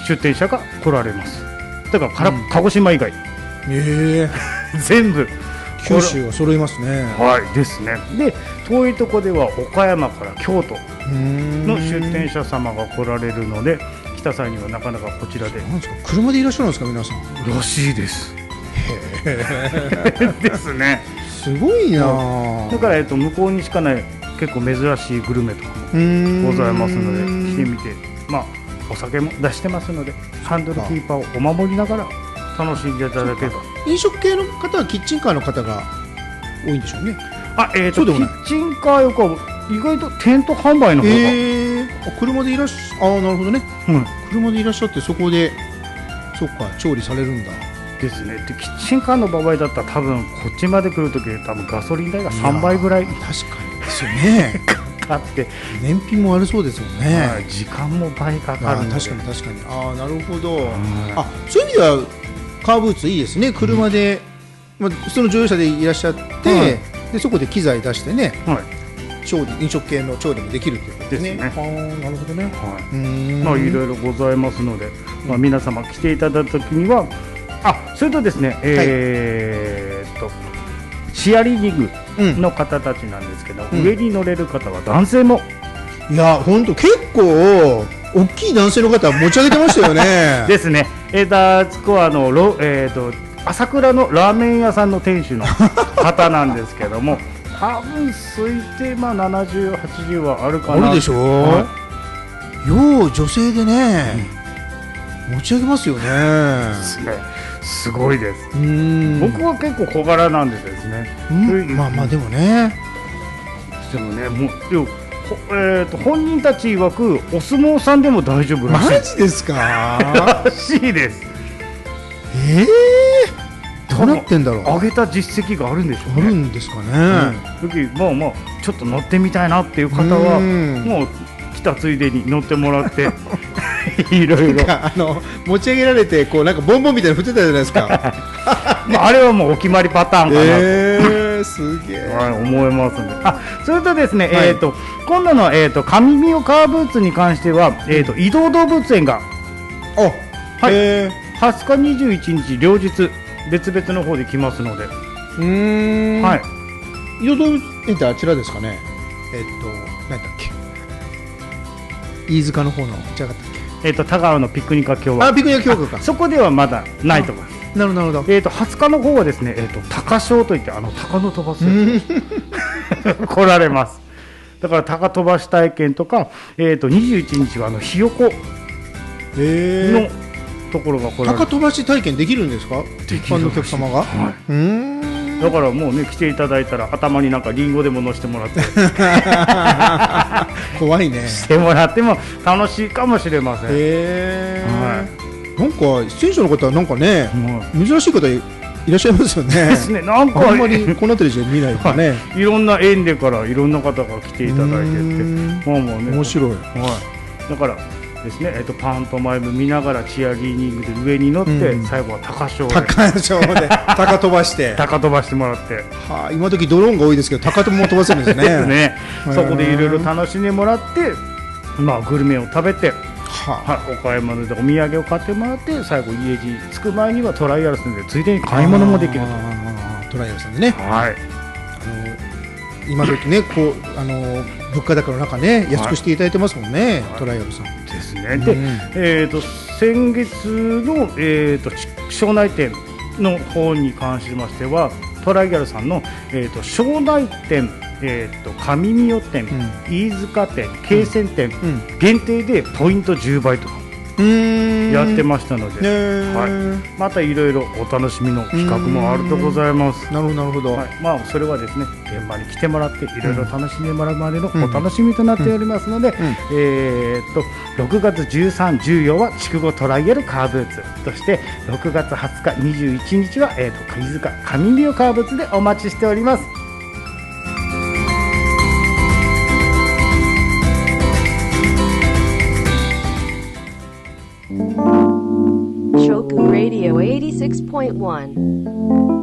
出店者が来られます。だから鹿児島以外、全部九州は揃いますね。 はいですね。で遠いとこでは岡山から京都の出店者様が来られるので、来た際にはなかなかこちらで。 なんですか、車でいらっしゃるんですか皆さん。 らしいです。ですね。 すごいな。 だから向こうにしかない結構珍しいグルメとかもございますので、来てみて、お酒も出してますので、ハンドルキーパーをお守りながら楽しんでいただければ。 飲食系の方はキッチンカーの方が多いんでしょうね。 そうでもない。キッチンカーよりか意外とテント販売の方が、 車でいらっしゃなるほどね、車でいらっしゃってそこでそっか調理されるんだですね。でキッチンカーの場合だったら多分こっちまで来るとき多分ガソリン代が3倍ぐらい確かにですよねかかって燃費も悪そうですもんね。 時間も倍かかるので。 確かになるほど。そういう意味ではカーブーツいいですね。車で、その乗用車でいらっしゃって、でそこで機材出してね、飲食系の調理もできるということですね。なるほどね。 いろいろございますので、皆様来ていただくときには、それとですね、チアリーディングの方たちなんですけど、上に乗れる方は男性も、 いや本当結構大きい男性の方は持ち上げてましたよね。 ですね。そこは朝倉のラーメン屋さんの店主の方なんですけども、多分推定70、80はあるかな。 あるでしょう。よう女性でね、持ち上げますよね。 すごいです。僕は結構小柄なんでですね。 でもね。 もう本人たち曰くお相撲さんでも大丈夫らしい。 マジですか。 らしいです。 どうなってんだろう。 上げた実績があるんでしょうね。 あるんですかね。 ちょっと乗ってみたいなっていう方はもう来たついでに乗ってもらっていろいろ持ち上げられてこうなんかボンボンみたいなの振ってたじゃないですか。 あれはもうお決まりパターンかなと、 すげえ、 思いますので。それとですね、今度の上三代カーブーツに関しては、移動動物園が20日21日両日別々の方で来ますので。 移動動物園ってあちらですかね。何だっけ、飯塚の方のじゃなかったっけ。 田川のピクニカ協和。 ピクニカ協和か。 そこではまだないと思います。 なるほど。 20日の方はですね、鷹ショーといって鷹の飛ばす来られます。だから鷹飛ばし体験とか、21日はひよこのところが来られる。 鷹飛ばし体験できるんですか。一般のお客様が。 だからもうね、来ていただいたら頭になんかリンゴでも乗せてもらって怖いね。 してもらっても楽しいかもしれません。 なんか出演者の方はなんかね、珍しい方いらっしゃいますよね。 ですね。なんかあんまりこの辺りじゃ見ないからね。 いろんな園でからいろんな方が来ていただいてって、 面白い。 だからですね、パントマイム見ながらチアリーディングで上に乗って、最後は鷹ショーで鷹飛ばしてもらって、 今時ドローンが多いですけど鷹も飛ばせるんですね。 ですね。そこでいろいろ楽しんでもらって、グルメを食べて、岡山でお土産を買ってもらって、最後家路着く前にはトライアルさんでついでに買い物もできると。 トライアルさんでね。今時ね、こう物価高の中ね、安くしていただいてますもんね、トライアルさんですね。で、先月の庄内店の方に関しましては、トライアルさんの庄内店、上三代店、飯塚店、慶泉店、限定でポイント10倍とかやってましたので、またいろいろお楽しみの企画もあるとございます。 なるほど。 それはですね、現場に来てもらっていろいろ楽しんでもらうまでのお楽しみとなっておりますので、6月13、14は筑後トライアルカーブーツとして、6月20日、21日は飯塚上三代カーブーツでお待ちしております。 Shoku Radio 86.1